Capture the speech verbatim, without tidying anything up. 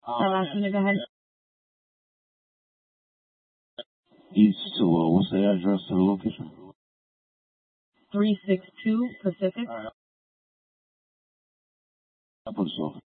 Uh, last minute, go ahead. East to, uh, what's the address to the location? three six two Pacific. All right. I'll put this off.